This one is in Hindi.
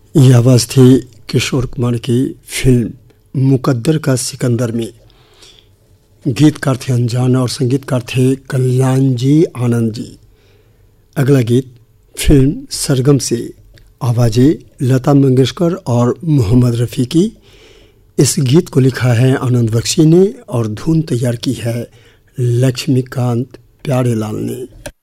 यह आवाज़ थी किशोर कुमार की फिल्म मुकद्दर का सिकंदर में। गीतकार थे अनजान और संगीतकार थे कल्याण जी आनंद जी। अगला गीत फिल्म सरगम से, आवाज़ें लता मंगेशकर और मोहम्मद रफ़ी की। इस गीत को लिखा है आनंद बख्शी ने और धुन तैयार की है लक्ष्मीकांत प्यारेलाल ने।